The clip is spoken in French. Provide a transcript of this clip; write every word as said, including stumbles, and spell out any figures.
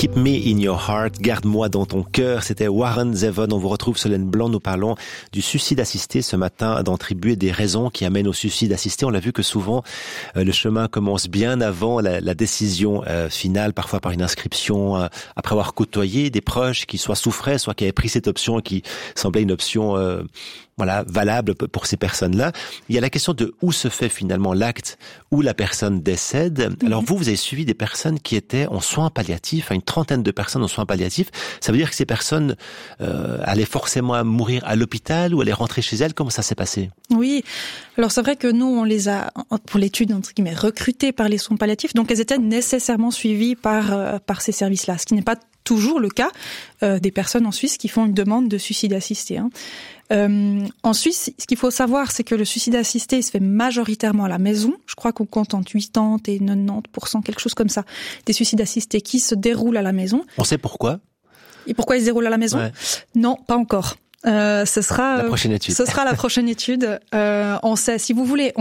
Keep me in your heart, garde-moi dans ton cœur. C'était Warren Zevon. On vous retrouve sur Laine Blanc. Nous parlons du suicide assisté ce matin dans Tribu et des raisons qui amènent au suicide assisté. On l'a vu que souvent euh, le chemin commence bien avant la, la décision euh, finale, parfois par une inscription, euh, après avoir côtoyé des proches qui soit souffraient, soit qui avaient pris cette option et qui semblait une option euh, voilà valable pour ces personnes-là. Il y a la question de où se fait finalement l'acte où la personne décède. Mm-hmm. Alors vous, vous avez suivi des personnes qui étaient en soins palliatifs, une trentaine de personnes en soins palliatifs. Ça veut dire que ces personnes euh, allaient forcément mourir à l'hôpital ou allaient rentrer chez elles? Comment ça s'est passé? Oui, alors c'est vrai que nous, on les a, pour l'étude, entre guillemets, recrutées par les soins palliatifs, donc elles étaient nécessairement suivies par, euh, par ces services-là, ce qui n'est pas toujours le cas euh, des personnes en Suisse qui font une demande de suicide assisté. Hein. Euh, en Suisse, ce qu'il faut savoir, c'est que le suicide assisté il se fait majoritairement à la maison. Je crois qu'on compte entre quatre-vingts et quatre-vingt-dix pour cent, quelque chose comme ça, des suicides assistés qui se déroulent à la maison. On sait pourquoi? Et pourquoi ils se déroulent à la maison? Ouais. Non, pas encore. Euh, ce sera la prochaine étude. Ce sera la prochaine étude. Euh, on sait, si vous voulez.